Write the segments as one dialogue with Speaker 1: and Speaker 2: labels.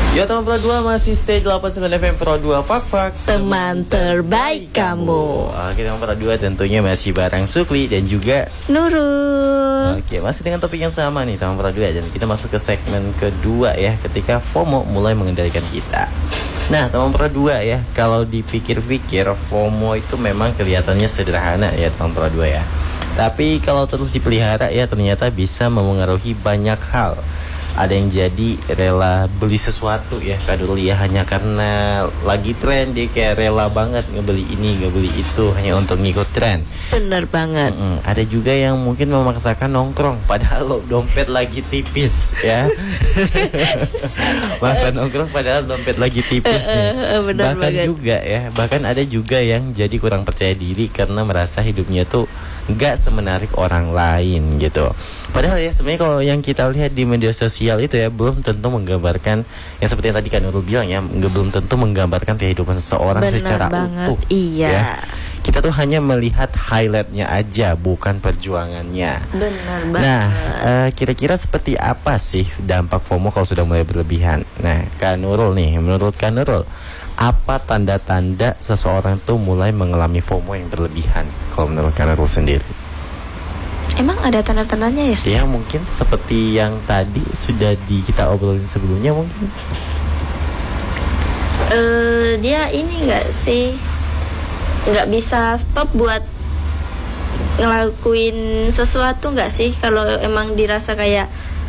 Speaker 1: Ya teman Pro 2 masih stay 89 FM Pro 2 Fak
Speaker 2: Teman terbaik kamu.
Speaker 1: Oke teman Pro 2 tentunya masih bareng Sukli dan juga
Speaker 2: Nurul.
Speaker 1: Oke masih dengan topik yang sama nih teman Pro 2. Dan kita masuk ke segmen kedua ya, ketika FOMO mulai mengendalikan kita. Nah teman Pro 2 ya, kalau dipikir-pikir FOMO itu memang kelihatannya sederhana ya teman Pro 2 ya. Tapi kalau terus dipelihara ya ternyata bisa memengaruhi banyak hal. Ada yang jadi rela beli sesuatu ya Kak Durli ya, hanya karena lagi tren dia kayak rela banget ngebeli ini, ngebeli itu hanya untuk ngikut tren.
Speaker 2: Bener banget.
Speaker 1: Ada juga yang mungkin memaksakan nongkrong padahal dompet lagi tipis ya. Maksa nongkrong padahal dompet lagi tipis nih.
Speaker 2: Bener
Speaker 1: bahkan
Speaker 2: banget.
Speaker 1: juga ya, bahkan ada juga yang jadi kurang percaya diri karena merasa hidupnya tuh nggak semenarik orang lain gitu. Padahal ya sebenarnya kalau yang kita lihat di media sosial itu ya belum tentu menggambarkan yang seperti yang tadi kan Nurul bilang ya, belum tentu menggambarkan kehidupan seseorang
Speaker 2: Benar
Speaker 1: secara
Speaker 2: banget.
Speaker 1: utuh.
Speaker 2: Iya.
Speaker 1: Ya. Kita tuh hanya melihat highlightnya aja, bukan perjuangannya.
Speaker 2: Benar banget.
Speaker 1: Nah, kira-kira seperti apa sih dampak FOMO kalau sudah mulai berlebihan? Nah, Kak Nurul nih, menurut Kak Nurul, apa tanda-tanda seseorang tuh mulai mengalami FOMO yang berlebihan? Kalau menurut Kak Nurul sendiri?
Speaker 2: Emang ada tanda-tandanya ya?
Speaker 1: Ya mungkin seperti yang tadi sudah kita obrolin sebelumnya mungkin.
Speaker 2: Dia ini nggak sih, nggak bisa stop buat ngelakuin sesuatu nggak sih? Kalau emang dirasa kayak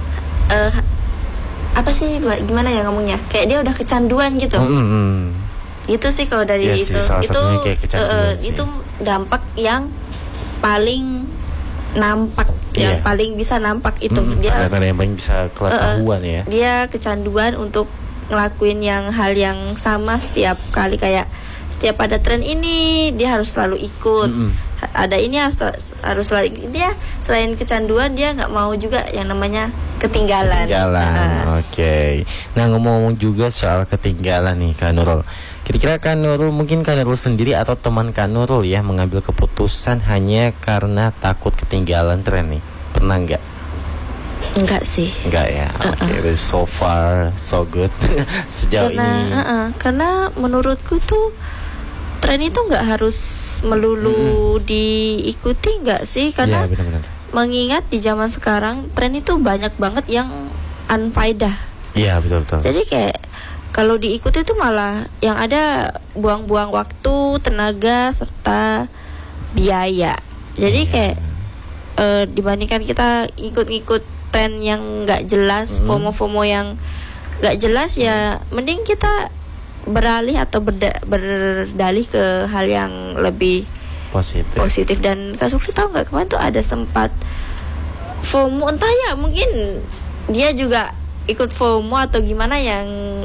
Speaker 2: apa sih, gimana ya ngomongnya? Kayak dia udah kecanduan gitu. Itu sih kalau dari
Speaker 1: Ya
Speaker 2: itu.
Speaker 1: sih, salah satunya kayak kecanduan sih.
Speaker 2: Itu dampak yang paling nampak, yang paling bisa nampak itu. Dia
Speaker 1: tanda yang paling bisa ketahuan ya.
Speaker 2: Dia kecanduan untuk ngelakuin hal yang sama setiap kali, kayak setiap ada tren ini dia harus selalu ikut. Ada ini harus selalu, dia selain kecanduan dia nggak mau juga yang namanya ketinggalan.
Speaker 1: Oke. Nah ngomong-ngomong juga soal ketinggalan nih Kak Nurul, kira-kira Kak Nurul, mungkin Kak Nurul sendiri atau teman Kak Nurul ya mengambil keputusan hanya karena takut ketinggalan tren nih, pernah nggak?
Speaker 2: Enggak sih.
Speaker 1: Enggak ya. Oke, so far so good. Sejauh ini.
Speaker 2: Karena menurutku tuh tren itu nggak harus melulu diikuti, nggak sih? Karena
Speaker 1: benar-benar.
Speaker 2: mengingat di zaman sekarang tren itu banyak banget yang unfaedah.
Speaker 1: Iya betul-betul.
Speaker 2: Jadi kayak kalau diikuti itu malah yang ada buang-buang waktu, tenaga serta biaya. Jadi kayak dibandingkan kita ikut-ikut tren yang nggak jelas, FOMO yang nggak jelas, ya mending kita beralih atau berdalih ke hal yang lebih positif. Dan Kak Sukri tahu nggak, kemarin tuh ada sempat FOMO, entah ya mungkin dia juga ikut FOMO atau gimana, yang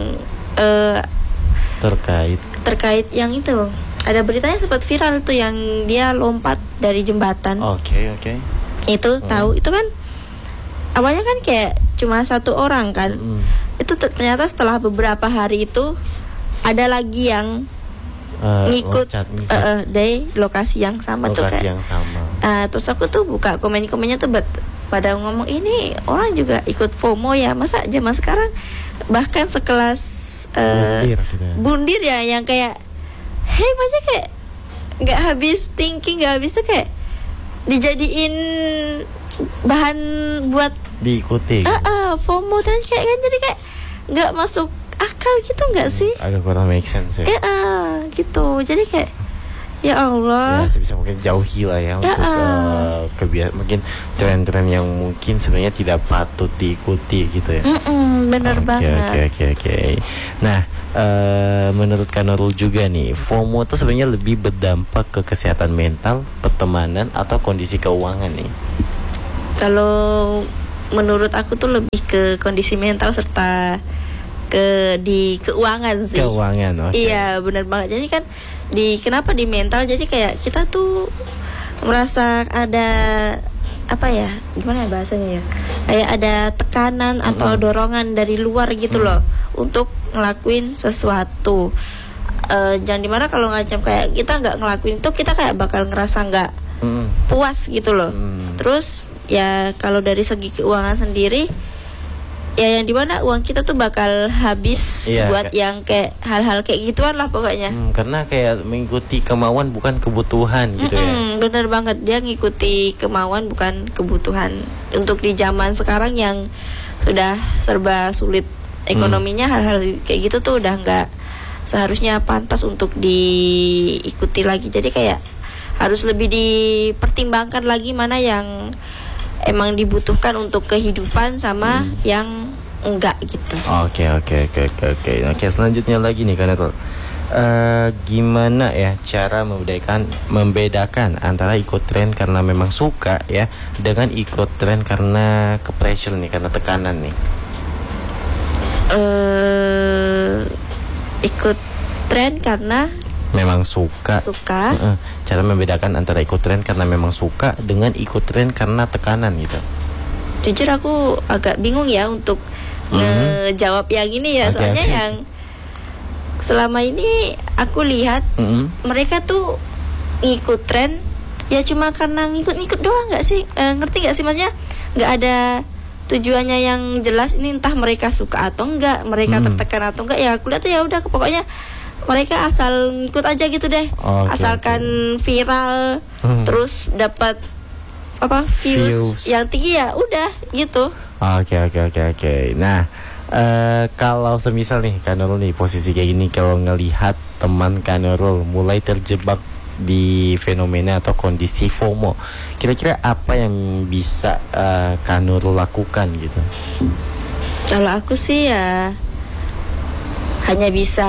Speaker 2: terkait yang itu. Ada beritanya sempat viral tuh yang dia lompat dari jembatan.
Speaker 1: Oke.
Speaker 2: Itu tahu itu kan awalnya kan kayak cuma satu orang kan. Itu ternyata setelah beberapa hari itu ada lagi yang ngikut dari lokasi yang sama tuh kan.
Speaker 1: Yang sama.
Speaker 2: Terus aku tuh buka komen-komennya tuh pada ngomong, ini orang juga ikut FOMO ya, masa zaman sekarang bahkan sekelas bundir ya, yang kayak macam kayak nggak habis thinking, nggak habis tuh kayak dijadiin bahan buat
Speaker 1: diikuti.
Speaker 2: FOMO dan kayak kan, jadi kayak nggak masuk akal gitu, nggak sih?
Speaker 1: Agak kurang make sense ya.
Speaker 2: Gitu. Jadi kayak ya Allah.
Speaker 1: Ya sebisa mungkin jauhi lah ya untuk mungkin tren-tren yang mungkin sebenarnya tidak patut diikuti gitu ya.
Speaker 2: Bener banget.
Speaker 1: Oke. Nah, menurut Kak Nurul juga nih, FOMO itu sebenarnya lebih berdampak ke kesehatan mental, pertemanan, atau kondisi keuangan nih?
Speaker 2: Kalau menurut aku tuh lebih ke kondisi mental serta di keuangan sih.
Speaker 1: Keuangan, oke.
Speaker 2: Iya, benar banget. Jadi kan kenapa di mental? Jadi kayak kita tuh merasa ada apa ya? Gimana bahasanya ya? Kayak ada tekanan atau dorongan dari luar gitu loh untuk ngelakuin sesuatu. Jangan dimana kalau ngacam kayak kita nggak ngelakuin itu, kita kayak bakal ngerasa nggak puas gitu loh. Terus ya kalau dari segi keuangan sendiri, ya yang dimana uang kita tuh bakal habis buat yang kayak hal-hal kayak gituan lah pokoknya.
Speaker 1: Karena kayak mengikuti kemauan bukan kebutuhan gitu ya.
Speaker 2: Bener banget, dia ngikuti kemauan bukan kebutuhan. Untuk di zaman sekarang yang sudah serba sulit ekonominya, hal-hal kayak gitu tuh udah nggak seharusnya pantas untuk diikuti lagi. Jadi kayak harus lebih dipertimbangkan lagi mana yang emang dibutuhkan untuk kehidupan sama yang enggak gitu.
Speaker 1: Oke. Selanjutnya lagi nih Kanurul, gimana ya cara membedakan antara ikut tren karena memang suka ya dengan ikut tren karena ke pressure nih, karena tekanan nih?
Speaker 2: Ikut tren karena
Speaker 1: memang suka. Cara membedakan antara ikut tren karena memang suka dengan ikut tren karena tekanan gitu.
Speaker 2: Jujur aku agak bingung ya untuk ngejawab yang ini ya. Soalnya yang selama ini aku lihat mereka tuh ngikut tren ya cuma karena ngikut-ngikut doang, nggak sih? Ngerti nggak sih maksudnya? Nggak ada tujuannya yang jelas. Ini entah mereka suka atau enggak, mereka tertekan atau enggak, ya aku lihat tuh ya udah pokoknya mereka asal ngikut aja gitu deh. Asalkan viral, terus dapat views yang tinggi ya udah gitu.
Speaker 1: Oke. Nah, kalau semisal nih Kanurul nih posisi kayak gini, kalau ngelihat teman Kanurul mulai terjebak di fenomena atau kondisi FOMO, kira-kira apa yang bisa Kanurul lakukan gitu?
Speaker 2: Kalau aku sih ya hanya bisa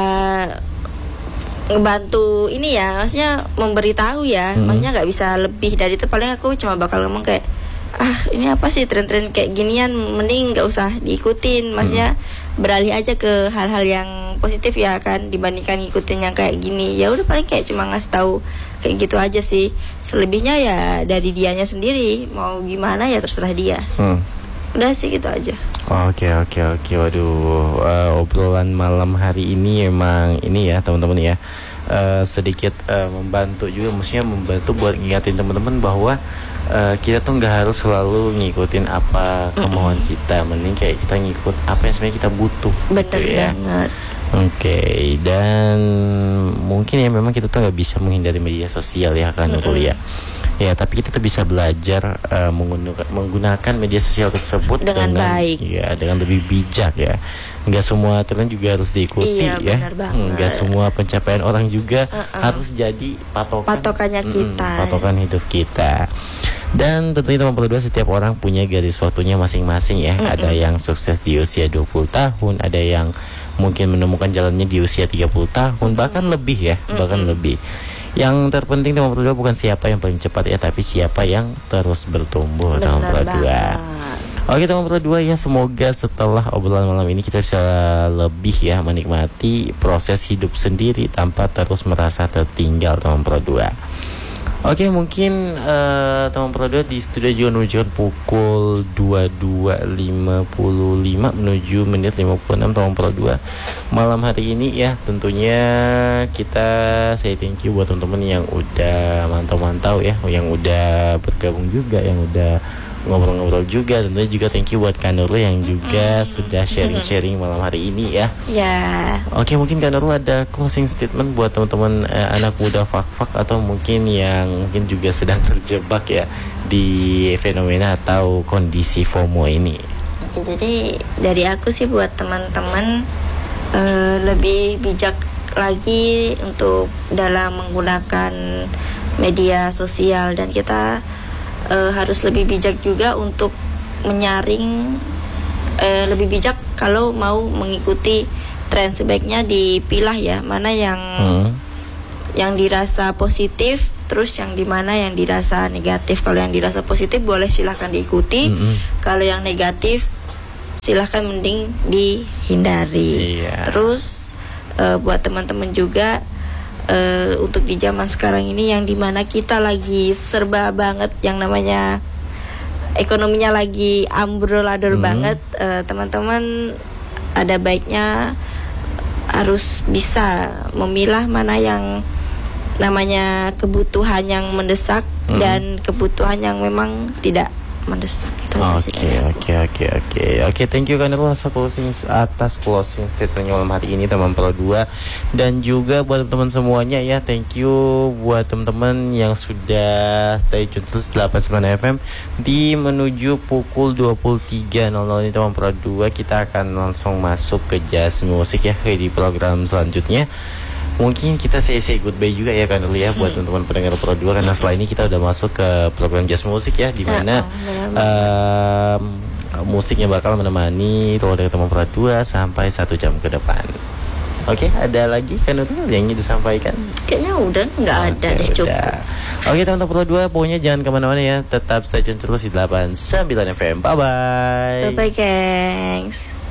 Speaker 2: ngebantu ini ya, maksudnya memberitahu ya, maksudnya nggak bisa lebih dari itu. Paling aku cuma bakal ngomong kayak, ini apa sih tren-tren kayak ginian, mending nggak usah diikutin, maksudnya beralih aja ke hal-hal yang positif ya kan, dibandingkan ngikutin yang kayak gini. Ya udah paling kayak cuma ngasih tahu kayak gitu aja sih. Selebihnya ya dari dianya sendiri, mau gimana ya terserah dia. Udah sih gitu aja.
Speaker 1: Oke. Waduh, obrolan malam hari ini emang ini ya teman-teman ya, sedikit membantu juga, maksudnya membantu buat ngingatin teman-teman bahwa kita tuh nggak harus selalu ngikutin apa kemauan kita, mending kayak kita ngikut apa yang sebenarnya kita butuh.
Speaker 2: Bener
Speaker 1: gitu ya.
Speaker 2: banget.
Speaker 1: Oke, dan mungkin ya memang kita tuh nggak bisa menghindari media sosial ya kan ya. Ya, tapi kita tuh bisa belajar menggunakan media sosial tersebut
Speaker 2: dengan baik.
Speaker 1: Ya, dengan lebih bijak ya. Enggak semua tren juga harus diikuti ya. Enggak semua pencapaian orang juga harus jadi
Speaker 2: patokannya kita.
Speaker 1: Patokan hidup kita. Dan tentunya teman berdua, setiap orang punya garis waktunya masing-masing ya. Ada yang sukses di usia 20 tahun, ada yang mungkin menemukan jalannya di usia 30 tahun, bahkan lebih ya, bahkan lebih. Yang terpenting teman berdua bukan siapa yang paling cepat ya, tapi siapa yang terus bertumbuh teman berdua. Oke teman berdua ya, semoga setelah obrolan malam ini kita bisa lebih ya menikmati proses hidup sendiri tanpa terus merasa tertinggal teman berdua. Oke, mungkin teman berdua di studio juga menunjukkan pukul 22.55 menuju menit 56 teman berdua. Malam hari ini ya tentunya kita say thank you buat teman-teman yang udah mantau-mantau ya, yang udah bergabung juga, yang udah ngobrol-ngobrol juga. Tentunya juga thank you buat Kanurul yang juga sudah sharing-sharing malam hari ini ya. Oke, mungkin Kanurul ada closing statement buat teman-teman anak muda fak-fak, atau mungkin yang mungkin juga sedang terjebak ya di fenomena atau kondisi FOMO ini.
Speaker 2: Jadi dari aku sih buat teman-teman lebih bijak lagi untuk dalam menggunakan media sosial, dan kita harus lebih bijak juga untuk menyaring, lebih bijak kalau mau mengikuti tren. Sebaiknya dipilah ya, mana yang dirasa positif, terus yang dimana yang dirasa negatif. Kalau yang dirasa positif boleh silahkan diikuti, kalau yang negatif silahkan mending dihindari. Terus buat teman-teman juga, untuk di zaman sekarang ini yang dimana kita lagi serba banget, yang namanya ekonominya lagi amburadul banget, teman-teman ada baiknya harus bisa memilah mana yang namanya kebutuhan yang mendesak dan kebutuhan yang memang tidak mendesak. Itu aja sih dari aku.
Speaker 1: Oke, thank you Kanel atas closing statementnya malam hari ini teman Pro 2. Dan juga buat teman-teman semuanya ya, thank you buat teman-teman yang sudah stay tune terus 89 FM di menuju pukul 23.00 ini teman Pro 2. Kita akan langsung masuk ke jazz musik ya di program selanjutnya. Mungkin kita say goodbye juga ya Kanel ya buat teman-teman pendengar Pro 2, karena setelah ini kita udah masuk ke program jazz musik ya, di mana musiknya bakal menemani kalau dari teman Pro 2 sampai 1 jam ke depan. Oke, ada lagi Kanel yang ingin disampaikan?
Speaker 2: Kayaknya udah nggak ada deh, cukup.
Speaker 1: Oke teman-teman Pro 2, pokoknya jangan kemana-mana ya, tetap stay tune terus di 89 FM. Bye bye.
Speaker 2: Bye bye, gengs.